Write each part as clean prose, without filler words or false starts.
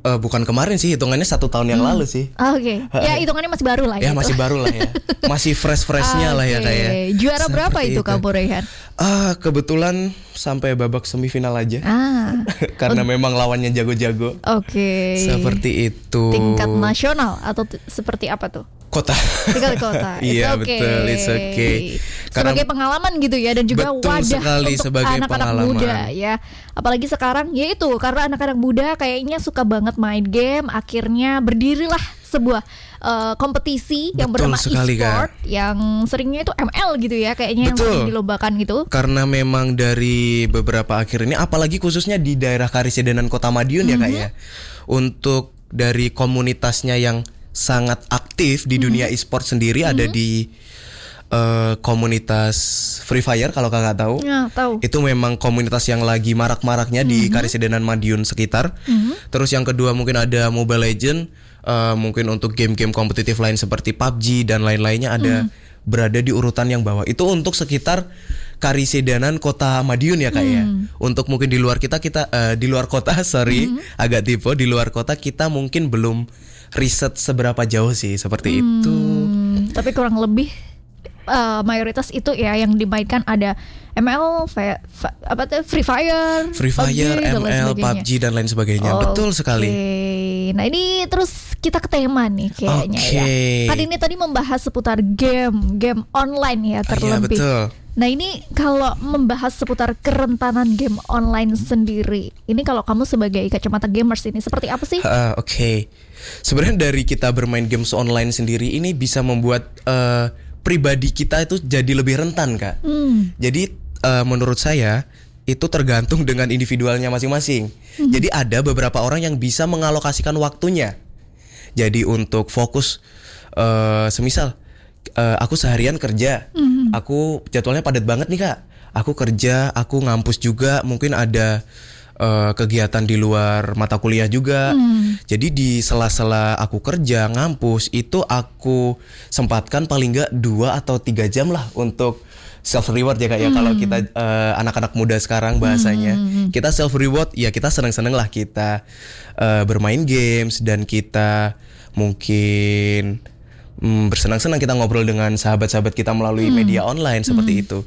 Bukan kemarin sih, hitungannya 1 tahun yang lalu sih. Oke. Ya hitungannya masih baru lah Ya gitu. masih baru lah ya. Masih fresh-freshnya lah ya kayak. Juara berapa Seperti itu kamu, Rehan? Kebetulan sampai babak semifinal aja. Karena memang lawannya jago-jago. Oke. Seperti itu. Tingkat nasional atau seperti apa tuh? Kota. Tingkat kota. Iya betul, it's okay. Sebagai pengalaman gitu ya, dan juga betul wadah sekali, untuk sebagai anak-anak pengalaman. muda ya. Apalagi sekarang ya itu, karena anak-anak muda kayaknya suka banget main game, akhirnya berdirilah sebuah kompetisi yang Betul bernama sekali, e-sport, Kak. yang seringnya itu ML gitu ya, kayaknya yang Betul. sering dilombakan gitu. Karena memang dari beberapa akhir ini, apalagi khususnya di daerah Karisidenan Kota Madiun ya Kak ya, untuk dari komunitasnya yang sangat aktif di dunia e-sport sendiri ada di komunitas Free Fire, kalau kakak tahu. Ya, tahu. Itu memang komunitas yang lagi marak-maraknya di Karisidenan Madiun sekitar. Terus yang kedua mungkin ada Mobile Legend, mungkin untuk game-game kompetitif lain seperti PUBG dan lain-lainnya ada berada di urutan yang bawah. Itu untuk sekitar Karisidenan Kota Madiun ya Kak ya. Untuk mungkin di luar kita di luar kota, agak tipe, di luar kota kita mungkin belum riset seberapa jauh sih, seperti itu. Tapi kurang lebih mayoritas itu ya yang dimainkan ada ML, Free Fire, ML, sebagainya. PUBG dan lain sebagainya. Betul sekali. Nah ini terus kita ke tema nih kayaknya ya. Kan ini tadi membahas seputar game online ya terlebih. Iya, betul. Nah ini kalau membahas seputar kerentanan game online sendiri, ini kalau kamu sebagai kacamata gamers ini seperti apa sih? Oke. Sebenarnya dari kita bermain games online sendiri ini bisa membuat pribadi kita itu jadi lebih rentan Kak. Jadi menurut saya itu tergantung dengan individualnya masing-masing. Jadi ada beberapa orang yang bisa mengalokasikan waktunya. Jadi untuk fokus, semisal aku seharian kerja, aku jadwalnya padat banget nih Kak. Aku kerja, aku ngampus juga, mungkin ada kegiatan di luar mata kuliah juga. Jadi di sela-sela aku kerja, ngampus, itu aku sempatkan paling nggak 2 atau 3 jam lah untuk self reward ya Kak ya. Kalau kita anak-anak muda sekarang bahasanya, kita self reward ya, kita seneng-seneng lah kita bermain games, dan kita mungkin bersenang-senang kita ngobrol dengan sahabat-sahabat kita melalui media online seperti itu.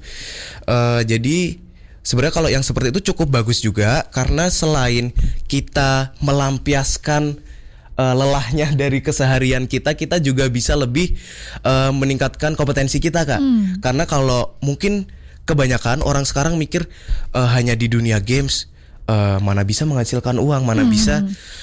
Jadi sebenarnya kalau yang seperti itu cukup bagus juga, karena selain kita melampiaskan lelahnya dari keseharian kita juga bisa lebih meningkatkan kompetensi kita Kak. Karena kalau mungkin kebanyakan orang sekarang mikir hanya di dunia games mana bisa menghasilkan uang, mana bisa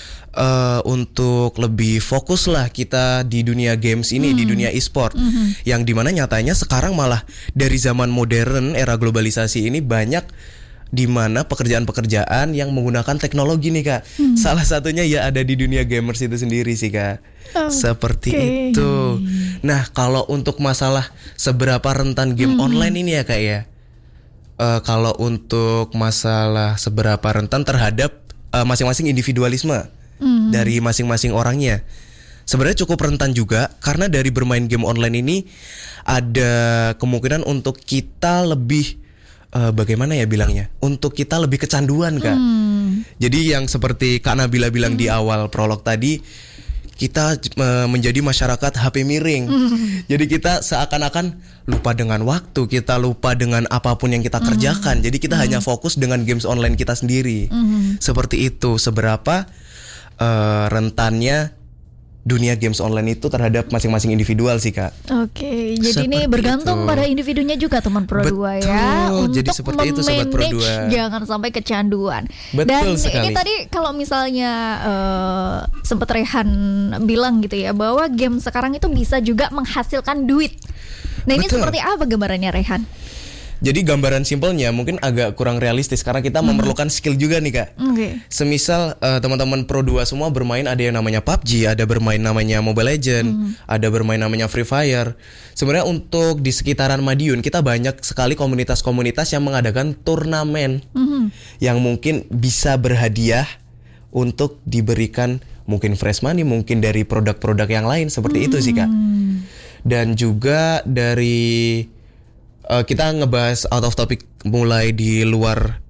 untuk lebih fokus lah kita di dunia games ini, di dunia e-sport. Yang dimana nyatanya sekarang malah dari zaman modern, era globalisasi ini, banyak dimana pekerjaan-pekerjaan yang menggunakan teknologi nih Kak. Salah satunya ya ada di dunia gamers itu sendiri sih Kak. Seperti itu. Nah kalau untuk masalah seberapa rentan game online ini ya Kak ya, kalau untuk masalah seberapa rentan terhadap masing-masing individualisme dari masing-masing orangnya, sebenarnya cukup rentan juga, karena dari bermain game online ini ada kemungkinan untuk kita lebih bagaimana ya bilangnya, untuk kita lebih kecanduan Kak. Jadi yang seperti Kak Nabila bilang di awal prolog tadi, kita menjadi masyarakat HP miring. Jadi kita seakan-akan lupa dengan waktu, kita lupa dengan apapun yang kita kerjakan. Jadi kita hanya fokus dengan games online kita sendiri. Seperti itu. Seberapa rentannya dunia games online itu terhadap masing-masing individual sih Kak. Oke, jadi ini Seperti bergantung itu. pada individunya juga teman Pro 2 ya. Betul, jadi Untuk seperti itu, Sobat Pro 2. memanage jangan sampai kecanduan. Betul Dan sekali. ini tadi kalau misalnya sempat Rehan bilang gitu ya, bahwa game sekarang itu bisa juga menghasilkan duit. Nah ini Betul. seperti apa gambarannya Rehan? Jadi gambaran simpelnya mungkin agak kurang realistis, karena kita memerlukan skill juga nih Kak. Semisal teman-teman Pro 2 semua bermain, ada yang namanya PUBG, ada bermain namanya Mobile Legend, ada bermain namanya Free Fire. Sebenarnya untuk di sekitaran Madiun kita banyak sekali komunitas-komunitas yang mengadakan turnamen yang mungkin bisa berhadiah untuk diberikan mungkin fresh money, mungkin dari produk-produk yang lain, seperti itu sih Kak. Dan juga dari kita ngebahas out of topic mulai di luar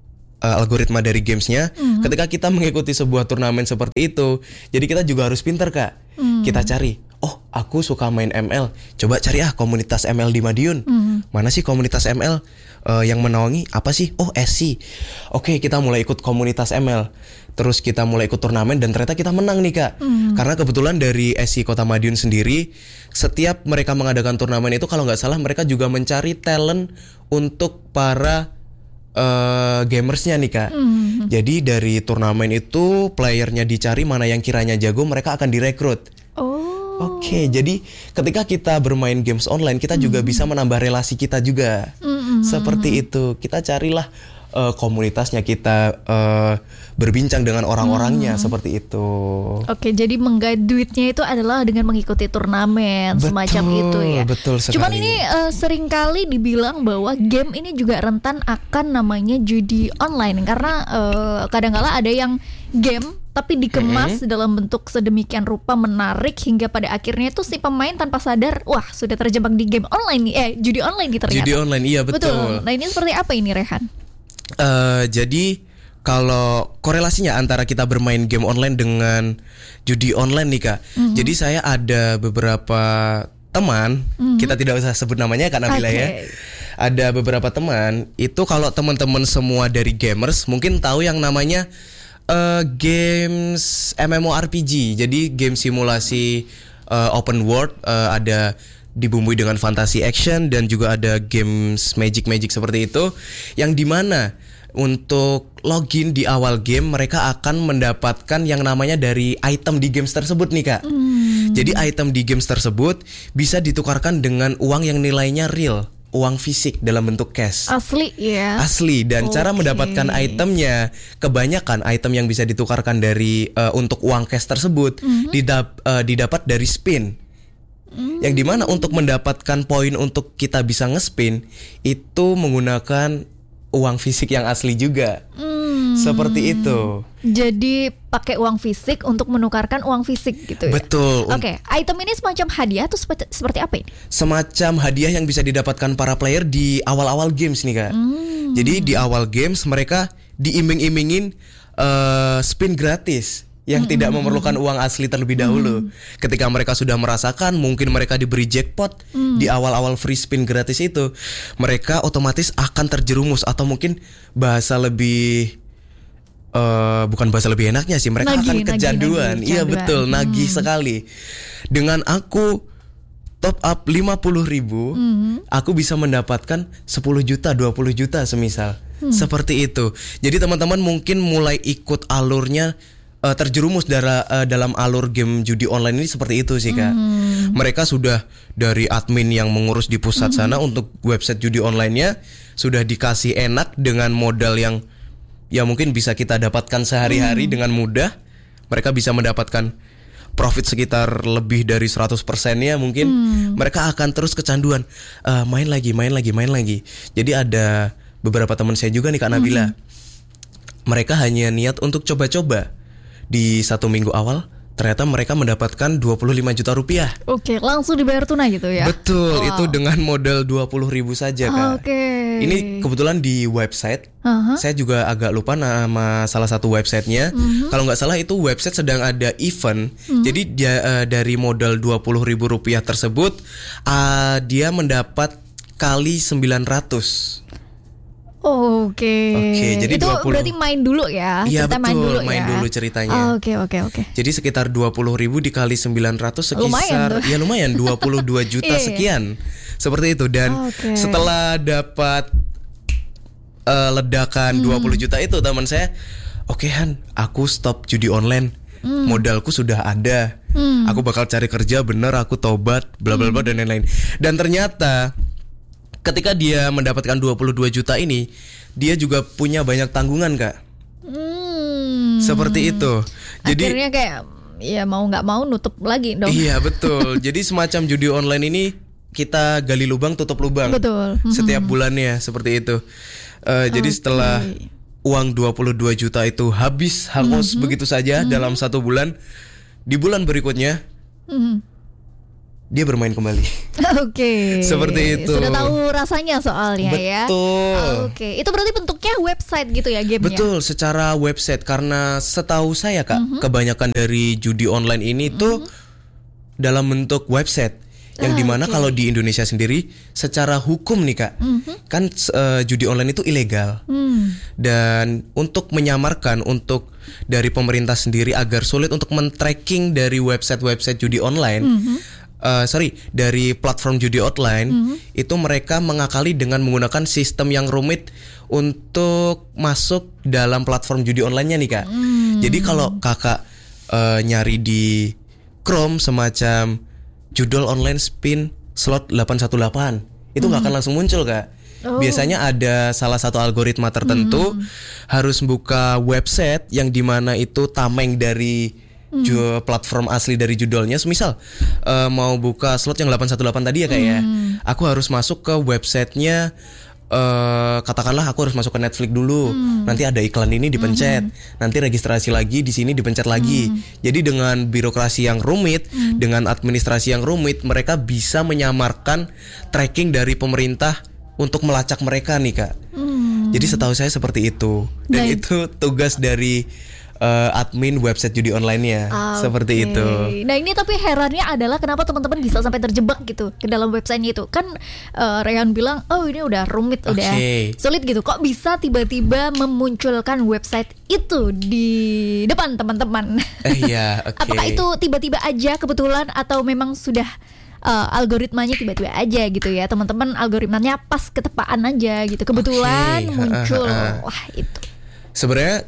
algoritma dari gamesnya. Ketika kita mengikuti sebuah turnamen seperti itu, jadi kita juga harus pinter Kak. Kita cari, oh aku suka main ML, coba cari komunitas ML di Madiun. Mana sih komunitas ML yang menaungi apa sih? Oh SC. Oke, kita mulai ikut komunitas ML. Terus kita mulai ikut turnamen dan ternyata kita menang nih Kak. Karena kebetulan dari SC Kota Madiun sendiri, setiap mereka mengadakan turnamen itu kalau nggak salah mereka juga mencari talent untuk para gamersnya nih Kak. Jadi dari turnamen itu playernya dicari mana yang kiranya jago, mereka akan direkrut. Oke, jadi ketika kita bermain games online kita juga bisa menambah relasi kita juga. Seperti itu. Kita carilah komunitasnya, kita berbincang dengan orang-orangnya seperti itu. Oke, jadi menggait duitnya itu adalah dengan mengikuti turnamen semacam itu ya. Betul sekali. Cuman ini seringkali dibilang bahwa game ini juga rentan akan namanya judi online karena kadang-kala ada yang game tapi dikemas dalam bentuk sedemikian rupa menarik hingga pada akhirnya itu si pemain tanpa sadar, wah sudah terjebak di game online nih, judi online nih ternyata. Judi online, iya betul. Nah ini seperti apa ini Rehan? Jadi kalau korelasinya antara kita bermain game online dengan judi online nih Kak. Jadi saya ada beberapa teman, kita tidak usah sebut namanya Kak Nabila ya. Ada beberapa teman, itu kalau teman-teman semua dari gamers mungkin tahu yang namanya games MMORPG. Jadi game simulasi open world, ada dibumbui dengan fantasi action dan juga ada games magic seperti itu, yang dimana untuk login di awal game mereka akan mendapatkan yang namanya dari item di games tersebut nih Kak. Jadi item di games tersebut bisa ditukarkan dengan uang yang nilainya real, uang fisik dalam bentuk cash. Asli ya. Asli, dan cara mendapatkan itemnya, kebanyakan item yang bisa ditukarkan dari untuk uang cash tersebut didapat dari spin. Yang dimana untuk mendapatkan poin untuk kita bisa ngespin itu menggunakan uang fisik yang asli juga. Seperti itu. Jadi pakai uang fisik untuk menukarkan uang fisik gitu ya. Betul. Oke, item ini semacam hadiah atau seperti apa ini? Semacam hadiah yang bisa didapatkan para player di awal-awal games nih Kak. Jadi di awal games mereka diiming-imingin spin gratis yang tidak memerlukan uang asli terlebih dahulu. Ketika mereka sudah merasakan, mungkin mereka diberi jackpot di awal-awal free spin gratis itu, mereka otomatis akan terjerumus, atau mungkin bahasa lebih bukan bahasa lebih enaknya sih, mereka akan kecanduan. Iya betul, nagih sekali. Dengan aku top up 50.000, aku bisa mendapatkan 10 juta, 20 juta semisal. Seperti itu. Jadi teman-teman mungkin mulai ikut alurnya, terjerumus dalam alur game judi online ini seperti itu sih Kak. Mereka sudah dari admin yang mengurus di pusat sana untuk website judi online-nya sudah dikasih enak dengan modal yang ya mungkin bisa kita dapatkan sehari-hari dengan mudah. Mereka bisa mendapatkan profit sekitar lebih dari 100%-nya mungkin. Mereka akan terus kecanduan, main lagi. Jadi ada beberapa teman saya juga nih Kak Nabila. Mereka hanya niat untuk coba-coba. Di 1 minggu awal ternyata mereka mendapatkan 25 juta rupiah. Oke, langsung dibayar tunai gitu ya. Betul, itu dengan modal 20.000 saja Kak. Ini kebetulan di website. Saya juga agak lupa nama salah satu websitenya. Kalau nggak salah itu website sedang ada event. Jadi dia dari modal 20.000 rupiah tersebut, dia mendapat kali 900. Oke, jadi itu 20. Berarti main dulu ya? Iya betul, main dulu ceritanya. Oke. Jadi sekitar 20.000 dikali 900 sekitar lumayan 22 juta sekian. Seperti itu. Dan setelah dapat ledakan 20 juta itu, teman saya, oke Han, aku stop judi online. Modalku sudah ada. Aku bakal cari kerja, bener, aku tobat, bla bla bla dan lain-lain. Dan ternyata ketika dia mendapatkan 22 juta ini, dia juga punya banyak tanggungan Kak. Seperti itu. Jadi akhirnya kayak ya mau nggak mau nutup lagi dong. Iya betul. Jadi semacam judi online ini kita gali lubang tutup lubang. Betul. Setiap bulannya seperti itu. Jadi setelah uang 22 juta itu habis hangus begitu saja dalam 1 bulan, di bulan berikutnya dia bermain kembali. Oke. Seperti itu. Sudah tahu rasanya soalnya ya. Betul. Oke. Itu berarti bentuknya website gitu ya gamenya? Betul, secara website. Karena setahu saya Kak, kebanyakan dari judi online ini tuh dalam bentuk website. Yang dimana kalau di Indonesia sendiri secara hukum nih Kak, kan judi online itu ilegal. Dan untuk menyamarkan, untuk dari pemerintah sendiri agar sulit untuk men-tracking dari website-website judi online, dari platform judi online, itu mereka mengakali dengan menggunakan sistem yang rumit untuk masuk dalam platform judi online-nya nih Kak. Jadi kalau Kakak nyari di Chrome semacam judul online spin slot 818, itu nggak akan langsung muncul Kak. Biasanya ada salah satu algoritma tertentu, harus buka website yang dimana itu tameng dari platform asli dari judulnya. Misal mau buka slot yang 818 tadi ya Kak ya, aku harus masuk ke websitenya. Katakanlah aku harus masuk ke Netflix dulu, nanti ada iklan ini dipencet, nanti registrasi lagi di sini dipencet lagi. Jadi dengan birokrasi yang rumit, dengan administrasi yang rumit, mereka bisa menyamarkan tracking dari pemerintah untuk melacak mereka nih Kak. Jadi setahu saya seperti itu, dan itu tugas dari admin website judi online-nya. Seperti itu. Nah ini tapi herannya adalah kenapa teman-teman bisa sampai terjebak gitu ke dalam website itu. Kan Rayhan bilang, oh ini udah rumit, udah sulit gitu. Kok bisa tiba-tiba memunculkan website itu di depan teman-teman? Apakah itu tiba-tiba aja kebetulan atau memang sudah algoritmanya tiba-tiba aja gitu ya, teman-teman, algoritmanya pas ketepaan aja gitu, kebetulan muncul. Wah itu sebenarnya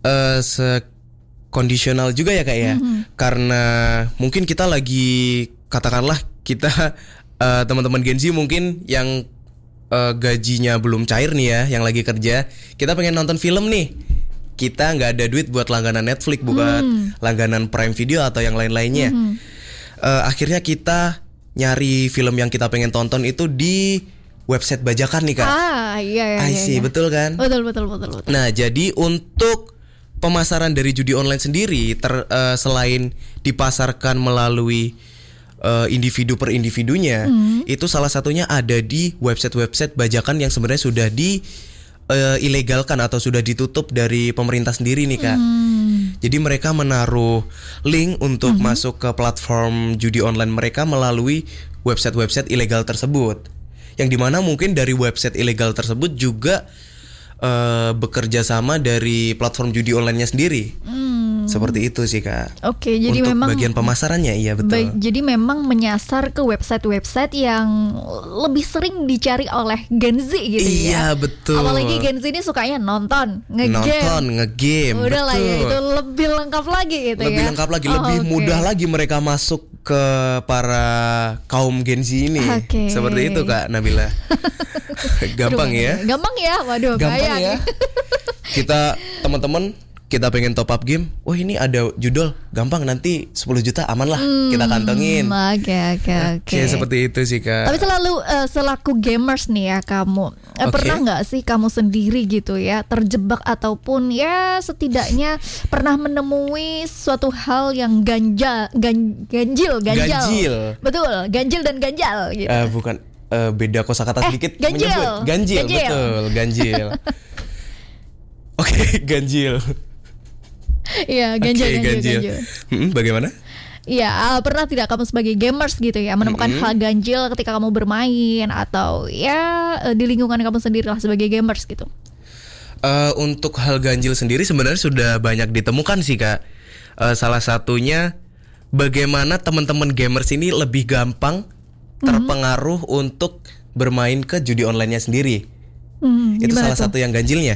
kondisional juga ya Kak ya. Karena mungkin kita lagi, katakanlah kita teman-teman Gen Z mungkin yang gajinya belum cair nih ya, yang lagi kerja, kita pengen nonton film nih, kita nggak ada duit buat langganan Netflix, buat langganan Prime Video atau yang lain-lainnya. Akhirnya kita nyari film yang kita pengen tonton itu di website bajakan nih Kak. Iya. Betul kan? Betul. Nah jadi untuk pemasaran dari judi online sendiri, selain dipasarkan melalui individu per individunya, itu salah satunya ada di website-website bajakan yang sebenarnya sudah ilegalkan atau sudah ditutup dari pemerintah sendiri nih Kak. Jadi mereka menaruh link untuk masuk ke platform judi online mereka melalui website-website ilegal tersebut. Yang dimana mungkin dari website ilegal tersebut juga bekerja sama dari platform judi online-nya sendiri. Seperti itu sih Kak. Oke, jadi untuk memang bagian pemasarannya, iya betul. Jadi memang menyasar ke website-website yang lebih sering dicari oleh Gen Z gitu ya. Iya betul. Apalagi Gen Z ini sukanya nonton, ngegame. Udah lah ya, itu lebih lengkap lagi gitu lebih ya. Lengkap lagi, lebih mudah lagi mereka masuk ke para kaum Gen Z ini. Seperti itu Kak Nabila. Gampang ya. Gampang ya, waduh. Gampang ya. Kita teman-teman, kita pengen top up game, wah ini ada judul, gampang, nanti 10 juta aman lah, kita kantongin. Oke, seperti itu sih Kak. Tapi selaku gamers nih ya kamu, pernah nggak sih kamu sendiri gitu ya terjebak ataupun ya setidaknya pernah menemui suatu hal yang ganjil. Betul, ganjil dan ganjal gitu. Bukan, beda kosakata sedikit. Ganjil. Betul, ganjil. Oke, ganjil. Iya, ganjil. Bagaimana? Iya, pernah tidak kamu sebagai gamers gitu ya menemukan hal ganjil ketika kamu bermain atau ya di lingkungan kamu sendiri lah sebagai gamers gitu? Untuk hal ganjil sendiri sebenarnya sudah banyak ditemukan sih Kak. Salah satunya bagaimana teman-teman gamers ini lebih gampang terpengaruh untuk bermain ke judi online-nya sendiri. Itu salah satu yang ganjilnya.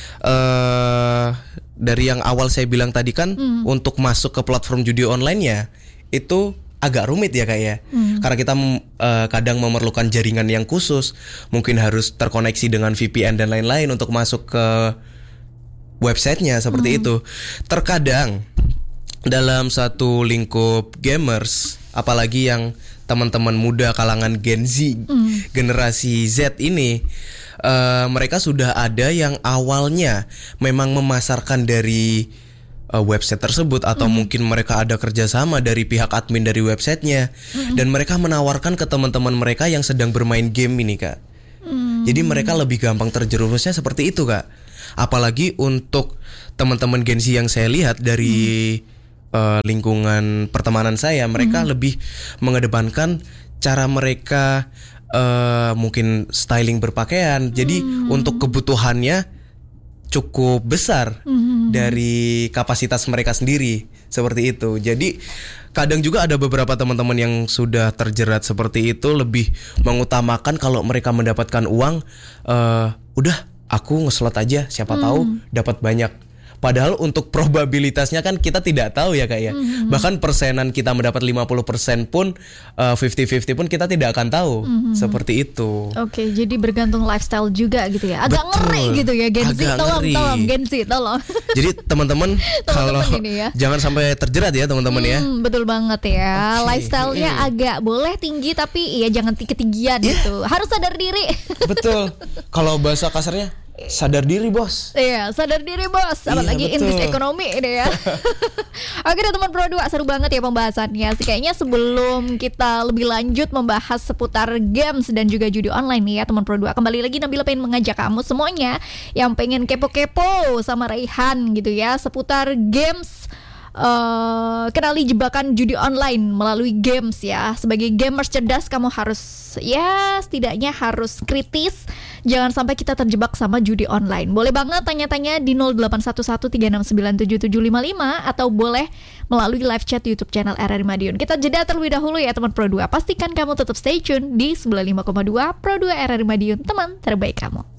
Dari yang awal saya bilang tadi kan, untuk masuk ke platform judi online-nya itu agak rumit ya Kak ya. Karena kita kadang memerlukan jaringan yang khusus, mungkin harus terkoneksi dengan VPN dan lain-lain untuk masuk ke websitenya seperti itu. Terkadang dalam satu lingkup gamers, apalagi yang teman-teman muda kalangan Gen Z, generasi Z ini, mereka sudah ada yang awalnya memang memasarkan dari website tersebut atau mungkin mereka ada kerjasama dari pihak admin dari websitenya dan mereka menawarkan ke teman-teman mereka yang sedang bermain game ini Kak. Jadi mereka lebih gampang terjerumusnya seperti itu Kak. Apalagi untuk teman-teman Gen Z yang saya lihat dari lingkungan pertemanan saya, mereka lebih mengedepankan cara mereka mungkin styling berpakaian. Jadi untuk kebutuhannya cukup besar dari kapasitas mereka sendiri seperti itu. Jadi kadang juga ada beberapa teman-teman yang sudah terjerat seperti itu lebih mengutamakan kalau mereka mendapatkan uang, udah aku ngeslot aja, siapa tahu dapat banyak. Padahal untuk probabilitasnya kan kita tidak tahu ya Kak ya. Bahkan persenan kita mendapat 50% pun 50-50 pun kita tidak akan tahu. Seperti itu. Oke, jadi bergantung lifestyle juga gitu ya. Agak ngeri gitu ya Gen Z. Tolong Gen Z, tolong. Jadi teman-teman kalau ini ya. jangan sampai terjerat ya teman-teman ya. Betul banget ya. Oke. Lifestyle-nya agak boleh tinggi tapi ya jangan ketinggian gitu. Harus sadar diri. Betul. Kalau bahasa kasarnya sadar diri bos. Iya, sadar diri bos. Apalagi in this ekonomi ini ya. Oke deh teman Pro 2, seru banget ya pembahasannya. Kayaknya sebelum kita lebih lanjut membahas seputar games dan juga judi online nih ya teman Pro 2, kembali lagi Nabila pengen mengajak kamu semuanya yang pengen kepo-kepo sama Raihan gitu ya seputar games. Kenali jebakan judi online melalui games ya. Sebagai gamers cerdas kamu harus ya setidaknya harus kritis. Jangan sampai kita terjebak sama judi online. Boleh banget tanya-tanya di 081136977755 atau boleh melalui live chat YouTube channel RRI Madiun. Kita jeda terlebih dahulu ya teman Pro 2. Pastikan kamu tetap stay tune di 95,2 Pro 2 RRI Madiun, teman terbaik kamu.